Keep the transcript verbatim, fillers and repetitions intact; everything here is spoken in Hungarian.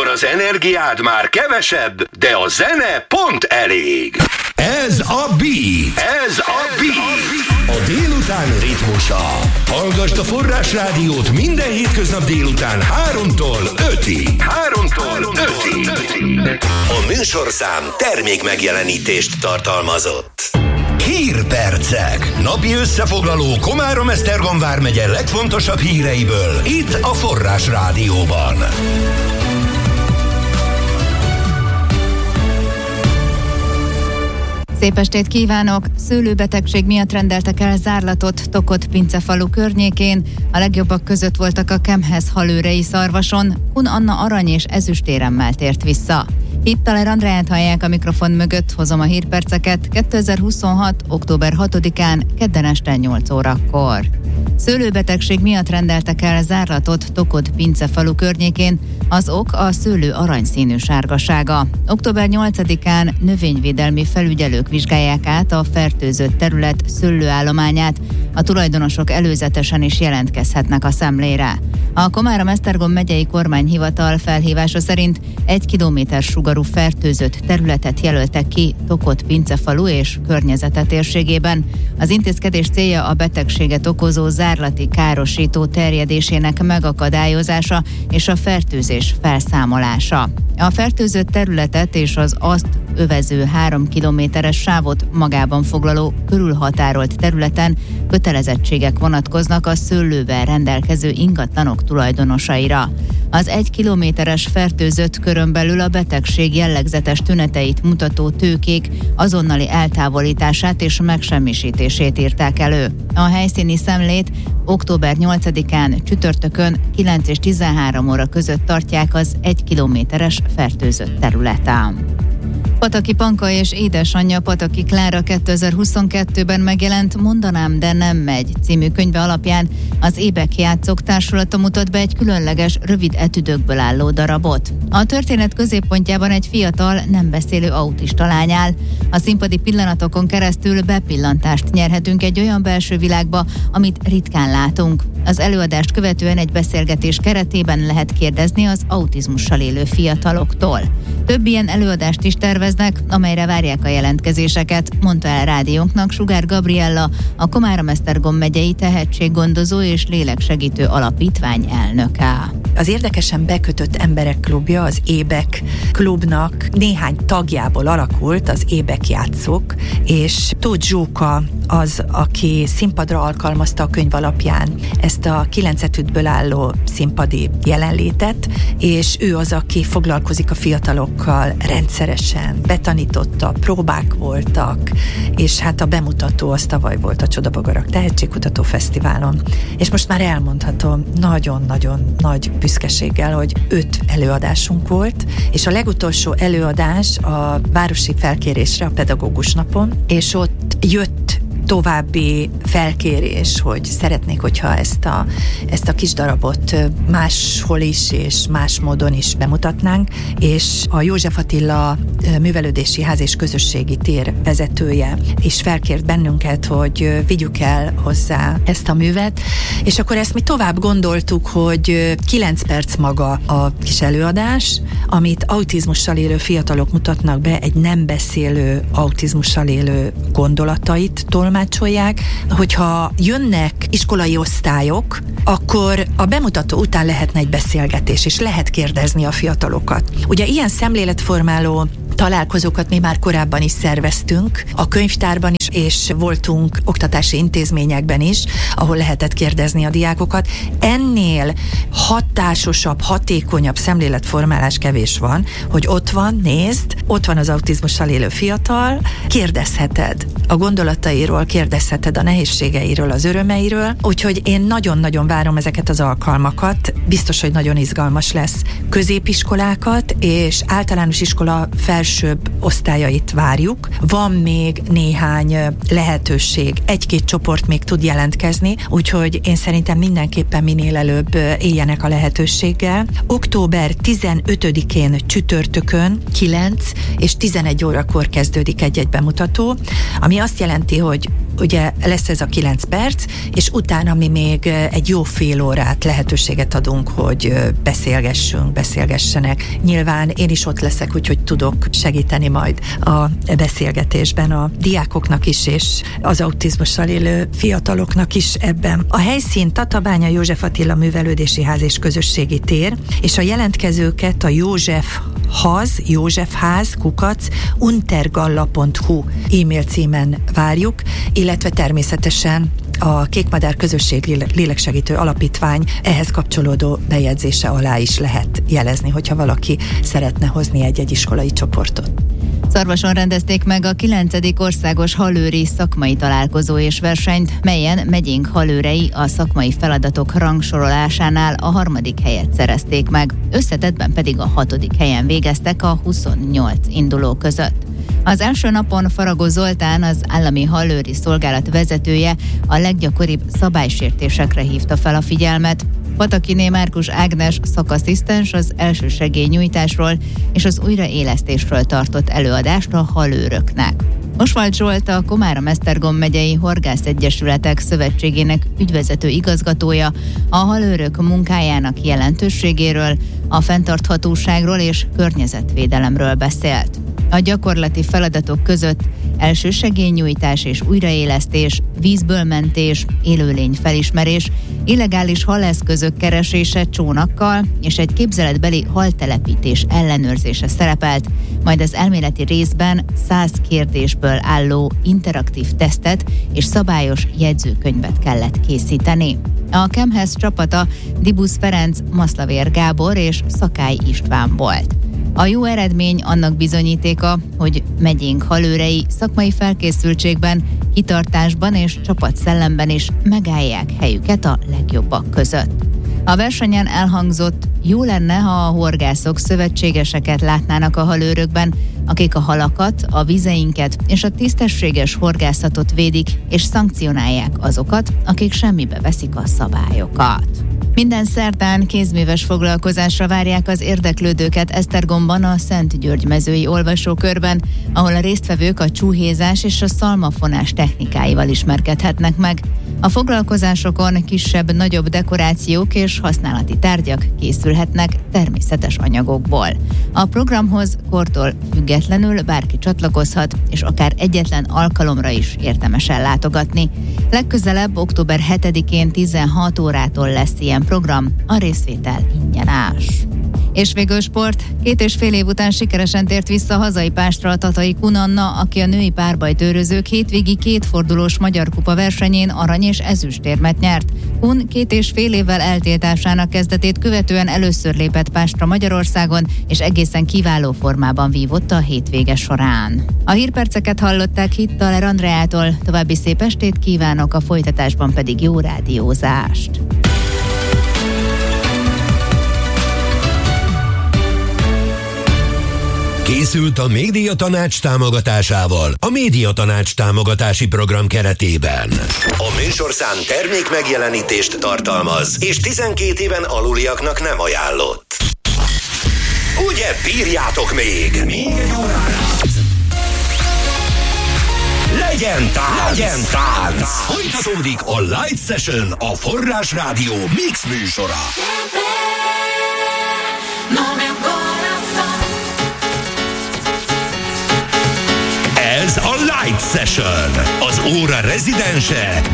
az energiád már kevesebb, de a zene pont elég. Ez a Beat. Ez a Beat. A délután ritmusa. Hallgasd a Forrás Rádiót minden hétköznap délután háromtól ötig. Háromtól ötig. A műsorszám termék megjelenítést tartalmazott. Hírpercek. Napi összefoglaló Komárom-Esztergom vármegye legfontosabb híreiből. Itt a Forrás Rádióban. Szép estét kívánok! Szőlőbetegség miatt rendeltek el zárlatot Tokod Pincefalu környékén. A legjobbak között voltak a Kemhez halőrei szarvason. Kun Anna arany és ezüstéremmel tért vissza. Hittaler Andráját hallják a mikrofon mögött, hozom a hírperceket kétezer-huszonhat. október hatodikán, kedden este nyolc órakor. Szőlőbetegség miatt rendeltek el zárlatot Tokod Pincefalu környékén. Az ok a szőlő aranyszínű sárgasága. október nyolcadikán növényvédelmi felügyelők vizsgálják át a fertőzött terület szőlőállományát. A tulajdonosok előzetesen is jelentkezhetnek a szemlére. A Komárom-Esztergom megyei kormányhivatal felhívása szerint egy kilométer sugarú fertőzött területet jelöltek ki Tokod Pincefalu és környezete térségében. Az intézkedés célja a betegséget okozó zárlati károsító terjedésének megakadályozása és a fertőzés felszámolása. A fertőzött területet és az azt övező három kilométeres sávot magában foglaló körülhatárolt területen kötelezettségek vonatkoznak a szőlővel rendelkező ingatlanok tulajdonosaira. Az egy kilométeres fertőzött körön belül a betegség jellegzetes tüneteit mutató tőkék azonnali eltávolítását és megsemmisítését írták elő. A helyszíni szemlét október nyolcadikán csütörtökön kilenc és tizenhárom óra között tartják az egy kilométeres fertőzött területen. Pataki Panka és édesanyja Pataki Klára kétezer-huszonkettőben megjelent Mondanám, de nem megy című könyve alapján az Ébek Játszók Társulata mutat be egy különleges, rövid etüdökből álló darabot. A történet középpontjában egy fiatal, nem beszélő autista lány áll. A színpadi pillanatokon keresztül bepillantást nyerhetünk egy olyan belső világba, amit ritkán látunk. Az előadást követően egy beszélgetés keretében lehet kérdezni az autizmussal élő fiataloktól. Több ilyen előadást is terveznek, amelyre várják a jelentkezéseket, mondta el rádiónknak Sugár Gabriella, a Komárom-Esztergom megyei tehetséggondozó és léleksegítő alapítvány elnöke. Az érdekesen bekötött emberek klubja, az Ébek klubnak néhány tagjából alakult az Ébek Játszók, és Tóth Zsóka az, aki színpadra alkalmazta a könyv alapján ezt a kilenc etüdből álló színpadi jelenlétet, és ő az, aki foglalkozik a fiatalokkal rendszeresen, betanította, próbák voltak, és hát a bemutató az tavaly volt a Csodabagarak Tehetségkutató Fesztiválon, és most már elmondhatom nagyon-nagyon nagy büszkeséggel, hogy öt előadásunk volt, és a legutolsó előadás a városi felkérésre a pedagógus napon, és ott jött további felkérés, hogy szeretnék, hogyha ezt a, ezt a kis darabot máshol is és más módon is bemutatnánk, és a József Attila Művelődési Ház és Közösségi Tér vezetője is felkért bennünket, hogy vigyük el hozzá ezt a művet, és akkor ezt mi tovább gondoltuk, hogy kilenc perc maga a kis előadás, amit autizmussal élő fiatalok mutatnak be, egy nem beszélő autizmussal élő gondolatait tolmácsolják. Hogyha jönnek iskolai osztályok, akkor a bemutató után lehetne egy beszélgetés, és lehet kérdezni a fiatalokat. Ugye ilyen szemléletformáló találkozókat mi már korábban is szerveztünk, a könyvtárban is, és voltunk oktatási intézményekben is, ahol lehetett kérdezni a diákokat. Ennél hatásosabb, hatékonyabb szemléletformálás kevés van, hogy ott van, nézd, ott van az autizmussal élő fiatal, kérdezheted a gondolatairól, kérdezheted a nehézségeiről, az örömeiről, úgyhogy én nagyon-nagyon várom ezeket az alkalmakat, biztos, hogy nagyon izgalmas lesz. Középiskolákat és általános iskola felsőbb osztályait várjuk. Van még néhány lehetőség, egy-két csoport még tud jelentkezni, úgyhogy én szerintem mindenképpen minél előbb éljenek a lehetőséggel. október tizenötödikén csütörtökön kilenc és tizenegy órakor kezdődik egy-egy bemutató, ami azt jelenti, hogy ugye lesz ez a kilenc perc, és utána mi még egy jó fél órát lehetőséget adunk, hogy beszélgessünk, beszélgessenek. Nyilván én is ott leszek, úgyhogy tudok segíteni majd a beszélgetésben a diákoknak is, és az autizmussal élő fiataloknak is ebben. A helyszín Tatabánya József Attila Művelődési Ház és Közösségi Tér, és a jelentkezőket a József Haz, Józsefház, kukac, untergalla pont hu e-mail címen várjuk, illetve természetesen a Kékmadár Közösség Léleksegítő Alapítvány ehhez kapcsolódó bejegyzése alá is lehet jelezni, hogyha valaki szeretne hozni egy-egy iskolai csoportot. Szarvason rendezték meg a kilencedik országos halőri szakmai találkozó és versenyt, melyen megyénk halőrei a szakmai feladatok rangsorolásánál a harmadik helyet szerezték meg, összetettben pedig a hatodik helyen végeztek a huszonnyolc induló között. Az első napon Faragó Zoltán, az állami halőri szolgálat vezetője a leggyakoribb szabálysértésekre hívta fel a figyelmet. Patakiné Márkus Ágnes szakasszisztens az elsősegélynyújtásról és az újraélesztésről tartott előadást a halőröknek. Oswald Zsolt, a Komárom-Esztergom megyei Horgászegyesületek Szövetségének ügyvezető igazgatója a halőrök munkájának jelentőségéről, a fenntarthatóságról és környezetvédelemről beszélt. A gyakorlati feladatok között elsősegélynyújtás és újraélesztés, vízből mentés, élőlény felismerés, illegális haleszközök keresése csónakkal és egy képzeletbeli haltelepítés ellenőrzése szerepelt, majd az elméleti részben száz kérdésből álló interaktív tesztet és szabályos jegyzőkönyvet kellett készíteni. A KEMHES csapata Dibusz Ferenc, Maszlavér Gábor és Szakály István volt. A jó eredmény annak bizonyítéka, hogy megyénk halőrei szakmai felkészültségben, kitartásban és csapatszellemben is megállják helyüket a legjobbak között. A versenyen elhangzott, jó lenne, ha a horgászok szövetségeseket látnának a halőrökben, akik a halakat, a vizeinket és a tisztességes horgászatot védik és szankcionálják azokat, akik semmibe veszik a szabályokat. Minden szerdán kézműves foglalkozásra várják az érdeklődőket Esztergomban a Szent György mezői olvasókörben, ahol a résztvevők a csúhézás és a szalmafonás technikáival ismerkedhetnek meg. A foglalkozásokon kisebb-nagyobb dekorációk és használati tárgyak készülhetnek természetes anyagokból. A programhoz kortól függetlenül bárki csatlakozhat, és akár egyetlen alkalomra is érdemes ellátogatni. Legközelebb október hetedikén tizenhat órától lesz ilyen program, a részvétel ingyenes. És végül sport. Két és fél év után sikeresen tért vissza hazai pástra a tatai Kun Anna, aki a női párbajtőrözők hétvégi kétfordulós Magyar Kupa versenyén arany és ezüstérmet nyert. Kun két és fél évvel eltiltásának kezdetét követően először lépett pástra Magyarországon, és egészen kiváló formában vívott a hétvége során. A hírperceket hallották Hittaler Andreától, további szép estét kívánok, a folytatásban pedig jó rádiózást! Készült a Médiatanács támogatásával a Médiatanács támogatási program keretében. A műsorszám termék megjelenítést tartalmaz, és tizenkét éven aluliaknak nem ajánlott. Ugye bírjátok még? Még egy órára. Legyen tánc! Legyen tánc! Folytatódik a Light Session, a Forrás Rádió Mix műsora. Ez a Light Session, az óra rezidense